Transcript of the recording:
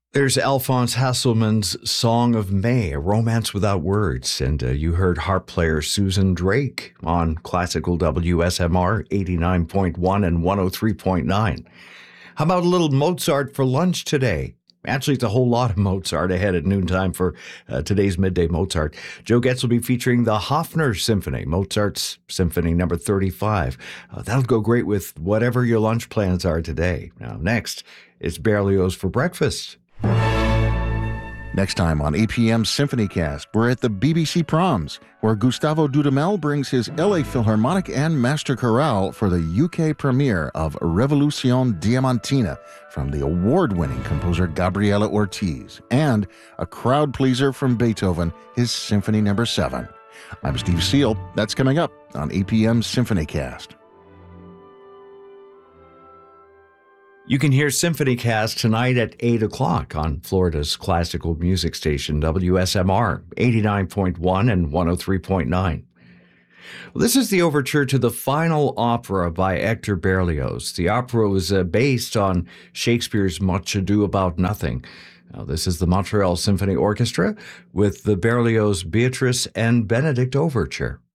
There's Alphonse Hasselman's Song of May, a romance without words. And you heard harp player Susan Drake on classical WSMR 89.1 and 103.9. How about a little Mozart for lunch today? Actually, it's a whole lot of Mozart ahead at noontime for today's Midday Mozart. Joe Getz will be featuring the Hofner Symphony, Mozart's Symphony number 35. That'll go great with whatever your lunch plans are today. Now, next, it's Berlioz for breakfast. Next time on APM SymphonyCast, we're at the BBC Proms, where Gustavo Dudamel brings his LA Philharmonic and Master Chorale for the UK premiere of Revolution Diamantina from the award-winning composer Gabriela Ortiz, and a crowd pleaser from Beethoven, his Symphony No. 7. I'm Steve Seal. That's coming up on APM SymphonyCast. You can hear SymphonyCast tonight at 8 o'clock on Florida's classical music station, WSMR 89.1 and 103.9. Well, this is the overture to the final opera by Hector Berlioz. The opera was based on Shakespeare's Much Ado About Nothing. Now, this is the Montreal Symphony Orchestra with the Berlioz Beatrice and Benedict Overture.